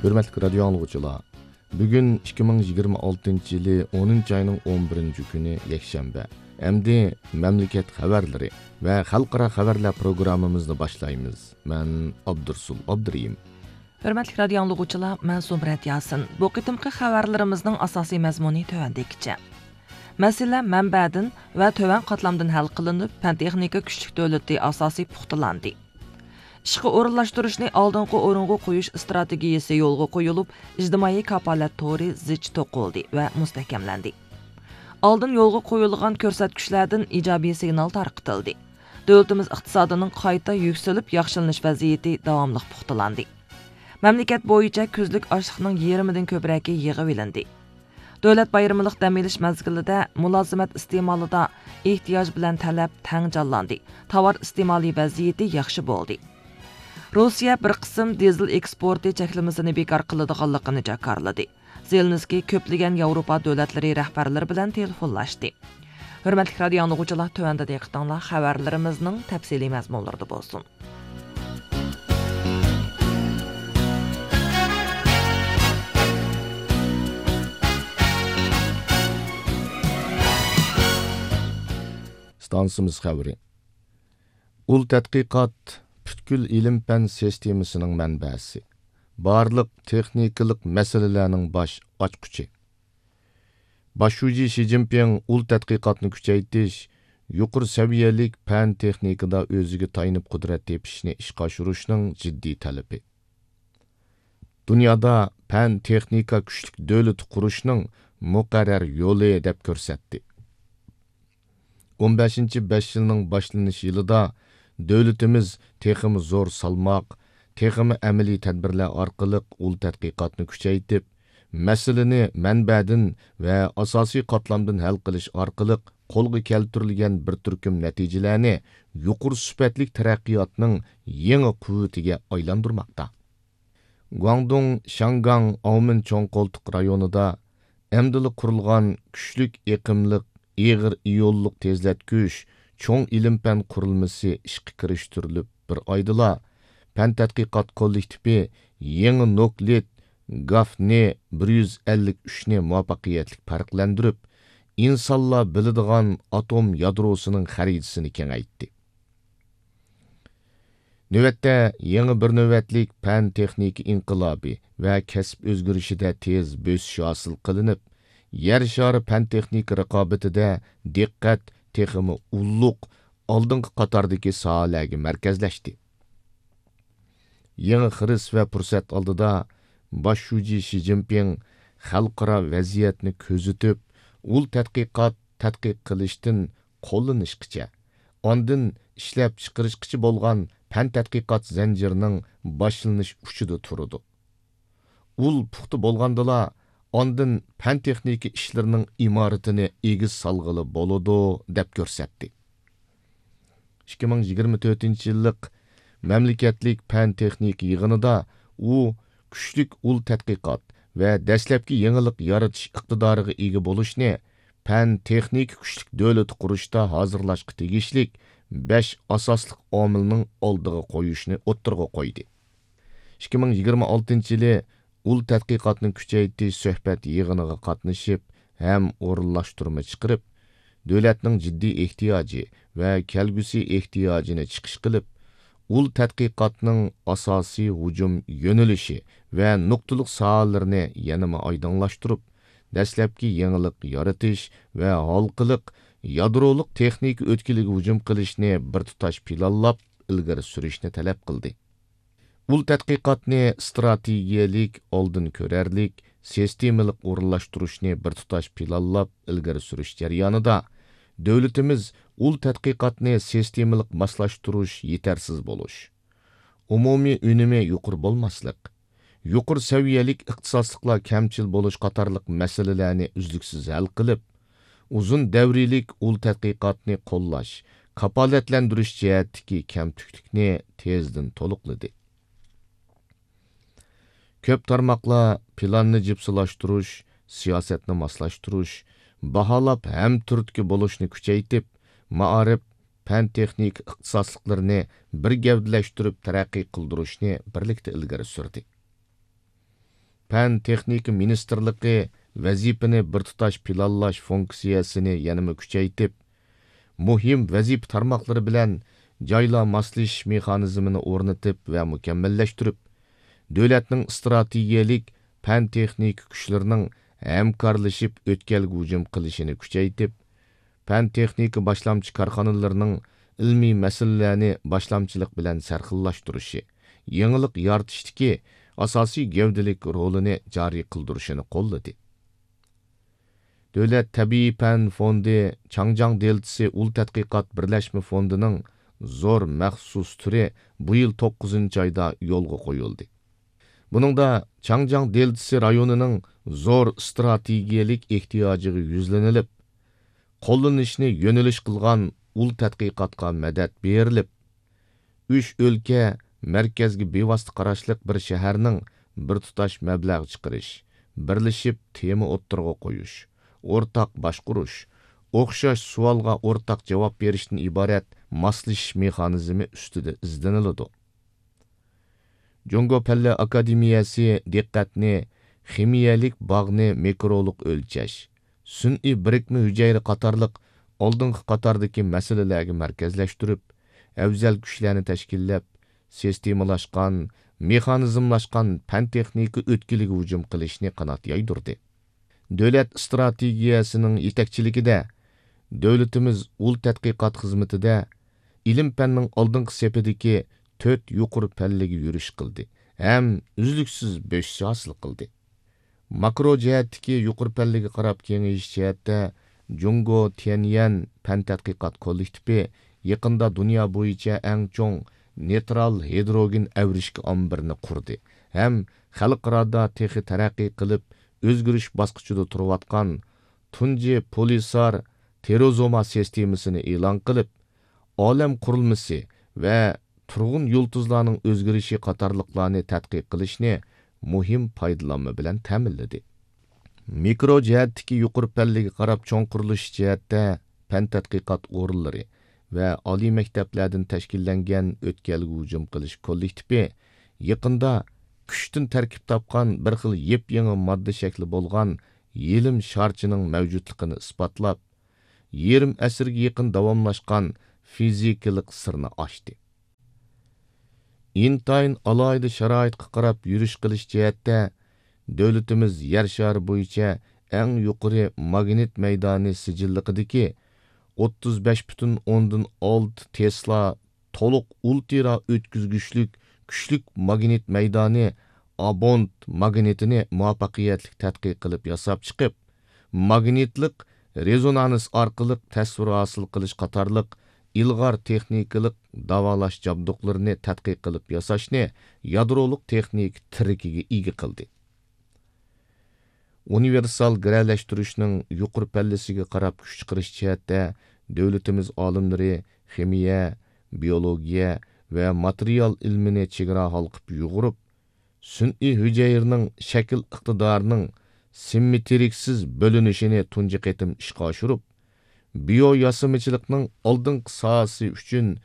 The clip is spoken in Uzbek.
Hürmetli radyo anlıqçılar, bugün 2026 yılı 10. ayının 11. günü Yekşembe. Emdi memleket haberleri ve halkara haberler programımızı başlayımız. Ben Abdursul Abduriyim. Hürmetli radyo anlıqçılar, ben Sumret Yasin. Bu qitimqi xabarlarımızın asasi məzmuni tövəndikçe. Məsələ mənbədən və tövən qatlamdan həll qılınıb, Pan-texnika küçlük dövləti asasi puxtalandı. İşqi orunlaşdırışni aldınqı orunğu qoyuş strategiyası yolğa qoyulub, ictimai kapalət tori zich toquldu və müstəhkəmləndi. Aldın yolğa qoyulğan körsətküşlərdən icabi signal tarqıtıldı. Dövlətimiz iqtisadının qayta yüksəlib, yaxşılanish vəziyyəti davamlıq puxtalandı. Məmləkət boyunca küzlük açlıqның 20-dən köprəki yığıb ilindi. Dövlət bayramlıq dəm elish məzgilida mulazimət iste'molida ehtiyoc bilan talab tang canlandı. Tovar iste'moli vəziyyəti yaxshi bo'ldi. Rossiya bir qism dizel eksporti cheklamasini bekor qiladiganligini jakarladi. Zelenskiy ko'plagan Yevropa davlatlari rahbarlari bilan telefonlashdi. Hurmatli radio anlıqçılar, tövəndə diqqətinizə xəbərlərimizin təfsili məzmunları bolsun. Stansımız xəbəri. Ul tədqiqat Bütkül ilim-fən sistemasının mənbəsi. Barlıq texnikалық məsələlərinin baş açqıcı. Başuci Xi Jinping ul tədqiqatını küçəytiş, yuqur səviyyəlik fən texnikada özüge tayınıb qudret tepişini işqa aşırışının ciddi tələbi. Dünyada fən texnika küçlük dövlət quruşunun müqərrər yolu dep görsətdi. 15-5 yılının başlanış yılıda dövlətimiz teximi zor salmaq, teximi əmeli tədbirlər arqılıq ul tədqiqatını küçəytib, məsəlini mənbədin və asasi qatlamdan həll qilish arqılıq qolğa keltirilgan bir türküm nəticələrini yuqur sübətlik tərəqqiyatının yeni qüvvətiga aylandırmaqda. Guangdong, Shangang, Aumin cho'ng qo'ltiq rayonida əmdili qurulğan küçlük eqimliq Eğir iyolluq tezlətküş, çoğ ilim-fən qurulması işqi kiriştirilib bir aydıla, fən tədqiqat kollektivi yeni nukleat GAFNE 153-ni muvaffaqiyetlik farqlandırıb, insanlar biladigan atom yadrosunun xəritisini kengaytdi. Növətdə yeni bir növətlik fən texniki inqilabi və kəsb özgürüşüdə tez bösüş hasıl qılınıb, yer şarı fən texnik rəqabətində diqqət teximi ulluq aldınqı qatardakı sahalarga mərkəzləşdi. Yeni xiris və fürsət aldıda Başuci Xi Jinping xalqara vəziyyətni közütüb, ul tədqiqat tədqiq qilishdən qo'llanishqicha, ondan ishlab chiqarishqicha bo'lgan fən tədqiqat zanjirining boshlanish uchida turdi. Ul puxta bo'lgandila ondan fən texniki işlərinin imaratını egiz salgılı boludu dep görsətdi. 2024 yıllık məmləkətlik fən texniki yığınıda u küçlük ul tədqiqat və dəsləbki yenilik yaratış iqtidarıga ega boluşni fən texnik küçlük dövlət quruşda hazırlaşqı tegishlik 5 asaslıq omilning oldiga qo'yishni o'ttirg'a qo'ydi. 2026 yılı ul tədqiqatının küçəytiş söhbət yığınıga qatnışıb, həm orunlaşdırma çıxırıb, dövlətning ciddi ehtiyacı və kelgüsi ehtiyacını çıxış qılıb, ul tədqiqatının asasi hücum yönülüşü və nuqtuluq sahalarını yanıma aydınlaşdırıb, dəsləbki yenilik yaratış və halqılıq yadroluq texnik ötkiliga hücum qilishni bir tutash planlab ilgari surishni talab qildi. Ul tədqiqatni strategiyalik, oldin ko'rarlik, sistemalik o'rinlashtirishni bir tutash planlab ilgari surish jarayonida dövlətimiz ul tədqiqatni sistemalik maslashtirish yetarsiz bo'lish, umumiy unumi yuqur bo'lmaslik, yuqur saviyalik iqtisodliklar kamchil bo'lish qatorliq masalalarni uzluksiz hal qilib, uzun davriylik ul tədqiqatni qo'llash, kapolatlantirish jihatdagi kamtuklikni tezdan to'liqladi. Köp tarmaqlar planni jipsilashtirish, siyosatni moslashtirish, baholab ham turtki bo'lishni kuchaytib, ma'arif, fan texnik iqtisodliklarni bir gavdalashtirib taraqqiy qildirishni birlikda ilgari surdi. Pən Texnika Ministerligi vazifani bir tutash planlash funksiyasini yanama kuchaytib, muhim vazifa tarmoqlari bilan joyla moslashish mexanizmini o'rnatib va mukammallashtirib, davlatning strategiyalik pən texnika kuchlarining hamkorlashib o'tkalga hujum qilishini kuchaytib, pən texnika boshlamchi korxonalarining ilmiy masalalarni boshlamchilik bilan sarxillashtirishi, yangilik yaratishdagi asosiy gavdalik rolini joriy qildirishini qo'lladi. Davlat tabiiy pən fondi Changjiang deltasi ul tadqiqot birlashma fondining zo'r maxsus turi bu yil 9 oyda yo'lga qo'yildi. Buningda Changjiang deltasi rayonining zo'r strategiyalik ehtiyojiga yuzlanilib, qo'llanishni yo'nalish qilgan ul tadqiqotga madad berilib, 3 o'lka markazga bevosita qarashliq bir shaharning bir tutash mablag' chiqarish, birlashib tema o'ttirg'a qo'yish, o'rtaq boshqurish, o'xshash savolga o'rtaq javob berishdan iborat moslashish mexanizmi ustida izlaniladi. Jungo Palla Akademiyasi diqqatni ximiyalik bog'ni mikrolog o'lchash, sun'iy birikma hujayra qatorliq oldingi qatordagi masalalarga markazlashtirib, afzal kuchlarni tashkillab, sistemalashgan, mexanizmlashgan pən texnika o'tkiliga hujum qilishni qanot yaydirdi. Davlat strategiyasining yetakchiligida davlatimiz ul tadqiqot xizmatida ilm fanning oldingi sepidagi 4 yuqori pallaga yurish qildi, ham uzluksiz bo'sh hosil qildi. Makro jihatdagi yuqori pallaga qarab kengayish jihatda Jungo Tianyan pən tadqiqot kollektivi yaqinda dunyo bo'yicha eng cho'ng neytral hidrogen avrishki ombirini qurdi. Ham xalqaro texi taraqqiy qilib, o'zgarish bosqichida turayotgan tunji polisar terozoma sistemasini e'lon qilib, olam qurilmasi va turg'un yulduzlarning o'zgarishi qatorliqlarni tadqiq qilishni muhim foydalanma bilan ta'minladi. Mikro jihatdagi yuqori pallaga qarab cho'ng qurilish jihatda pən tadqiqot o'rinlari va oliy maktablardan tashkillangan o'tkalga hujum qilish kollektivi yaqinda kuchdan tarkib topgan bir xil yep-yangi modda shakli bo'lgan yelim sharchining mavjudligini isbotlab, yarim asrga yaqin davomlashgan fizikalik sirni ochdi. Intayin alayda sharoitga qarab yurish qilish jihatda davlatimiz yer shari bo'yicha eng yuqori magnit maydoni sijilligidagi 35,6 Tesla to'liq ultra o'tkazgichlik kuchlik magnit maydoni Abont magnitini muvaffaqiyatli tadqiq qilib yasab chiqib, magnitlik rezonans orqali tasvir hosil qilish qatorliq ilg'or texnikalik davolash jabduqlarini tadqiq qilib yasashni yadroliq texnik tirikiga ega qildi. Universal giralashtirishning yuqori pallasiga qarab kuch chiqarish jihatda davlatimiz olimlari ximiya, biologiya va material ilmini chegara halqib yug'urib, sun'iy hujayrning shakl iqtidorining simmetriksiz bo'linishini tunji qatim ishga oshirib, biyo yasimichilikning oldingi sohasi uchun